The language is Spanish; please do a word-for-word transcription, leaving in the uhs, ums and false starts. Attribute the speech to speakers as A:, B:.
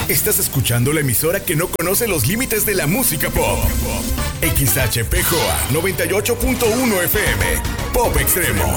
A: Estás escuchando la emisora que no conoce los límites de la música pop. X H P J noventa y ocho punto uno F M. Pop Extremo.